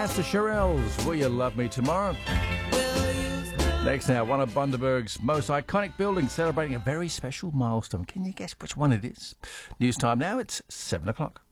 That's the Shirelles. Will You Love Me Tomorrow? Next now, one of Bundaberg's most iconic buildings celebrating a very special milestone. Can you guess which one it is? News time now, it's 7 o'clock.